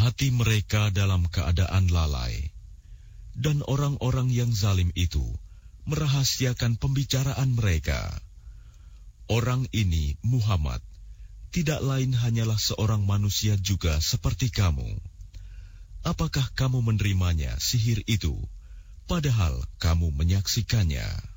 hati mereka dalam keadaan lalai, dan orang-orang yang zalim itu merahasiakan pembicaraan mereka. Orang ini, Muhammad, tidak lain hanyalah seorang manusia juga seperti kamu. Apakah kamu menerimanya sihir itu, padahal kamu menyaksikannya?